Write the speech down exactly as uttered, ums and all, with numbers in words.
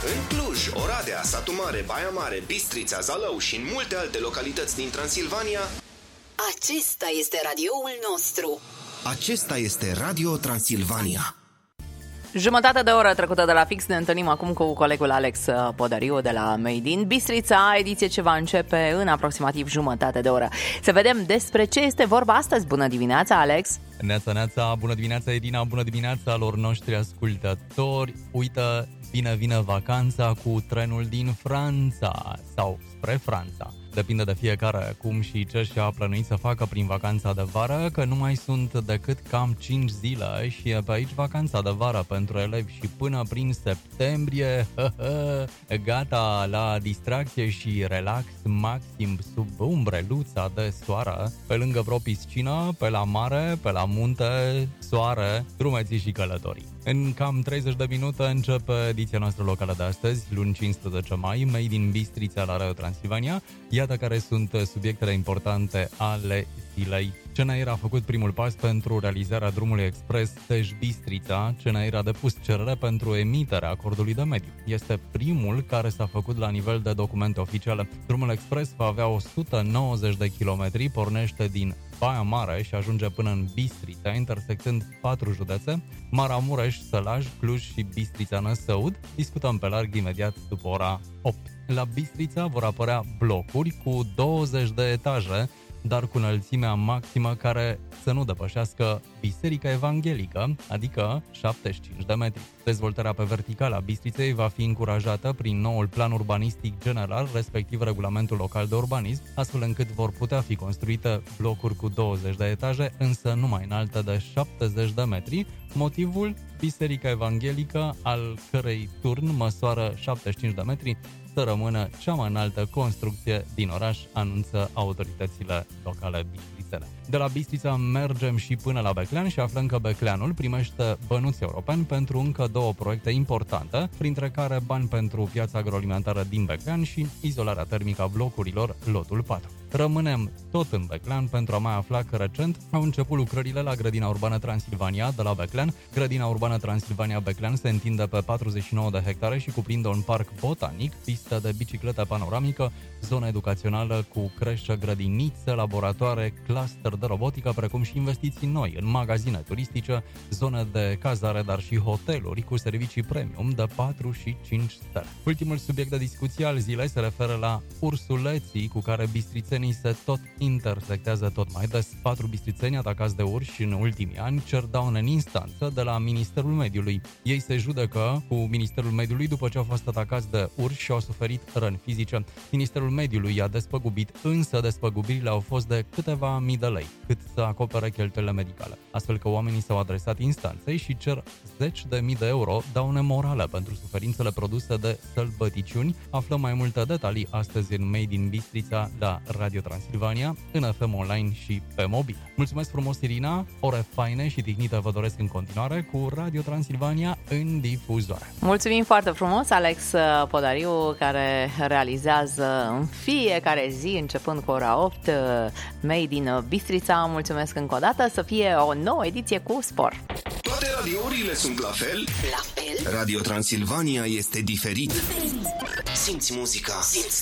În Cluj, Oradea, Satu Mare, Baia Mare, Bistrița, Zalău și în multe alte localități din Transilvania. Acesta este radioul nostru. Acesta este Radio Transilvania. Jumătate de oră trecută de la fix, ne întâlnim acum cu colegul Alex Podariu de la Made in Bistrița, ediție ce va începe în aproximativ jumătate de oră. Să vedem despre ce este vorba astăzi. Bună dimineața, Alex! Neața, neața, bună dimineața, Edina, bună dimineața alor noștri ascultători. Uită, bine vine vacanța cu trenul din Franța sau spre Franța. Depinde de fiecare cum și ce și-a plănuit să facă prin vacanța de vară, că nu mai sunt decât cam cinci zile și e pe aici vacanța de vară pentru elevi și până prin septembrie, gata la distracție și relax maxim sub umbreluța de soară, pe lângă vreo piscină, pe la mare, pe la munte, soare, drumeții și călătorii. În cam treizeci de minute începe ediția noastră locală de astăzi, luni cincisprezece mai, Made in Bistrița la Radio Transilvania. Iată care sunt subiectele importante ale zilei. C N R a făcut primul pas pentru realizarea drumului expres Tej-Bistrița. C N R a depus cerere pentru emiterea acordului de mediu. Este primul care s-a făcut la nivel de documente oficiale. Drumul expres va avea o sută nouăzeci de kilometri, pornește din Baia Mare și ajunge până în Bistrița, intersectând patru județe: Maramureș, Sălaj, Cluj și Bistrița-Năsăud. Discutăm pe larg imediat după ora opt. La Bistrița vor apărea blocuri cu douăzeci de etaje, dar cu înălțimea maximă care să nu depășească Biserica Evanghelică, adică șaptezeci și cinci de metri. Dezvoltarea pe verticală a Bistriței va fi încurajată prin noul plan urbanistic general, respectiv regulamentul local de urbanism, astfel încât vor putea fi construite blocuri cu douăzeci de etaje, însă nu mai înalte de șaptezeci de metri. Motivul? Biserica Evanghelică, al cărei turn măsoară șaptezeci și cinci de metri, să rămână cea mai înaltă construcție din oraș, anunță autoritățile locale bistrițene. De la Bistrița mergem și până la Beclean și aflăm că Becleanul primește bănuți europeni pentru încă două proiecte importante, printre care bani pentru piața agroalimentară din Beclean și izolarea termică a blocurilor lotul patru. Rămânem tot în Beclean pentru a mai afla că recent au început lucrările la Grădina Urbană Transilvania de la Beclean. Grădina Urbană Transilvania Beclean se întinde pe patruzeci și nouă de hectare și cuprinde un parc botanic, pistă de bicicletă panoramică, zonă educațională cu creșă, grădiniță, laboratoare, cluster de robotică, precum și investiții noi în magazine turistice, zone de cazare, dar și hoteluri cu servicii premium de patru și cinci stele. Ultimul subiect de discuție al zilei se referă la ursuleții cu care bistrițenii se tot intersectează tot mai des. Patru bistrițeni atacați de urși în ultimii ani cer daune în instanță de la Ministerul Mediului. Ei se judecă cu Ministerul Mediului după ce au fost atacați de urși și au suferit răni fizice. Ministerul Mediului i-a despăgubit, însă despăgubirile au fost de câteva mii de lei, cât să acopere cheltuielile medicale. Astfel că oamenii s-au adresat instanței și cer zeci de mii de euro daune morale pentru suferințele produse de sălbăticiuni. Aflăm mai multe detalii astăzi în Made in Bistrița la Radio Transilvania, în F M Online și pe mobil. Mulțumesc frumos, Irina, ore faine și tihnite vă doresc în continuare cu Radio Transilvania în difuzoare. Mulțumim foarte frumos, Alex Podariu, care realizează în fiecare zi, începând cu ora opt, Made in Bistrița. Mulțumesc încă o dată, să fie o nouă ediție cu spor. Toate radiourile sunt la fel? La fel? Radio Transilvania este diferit. Simți muzica, simți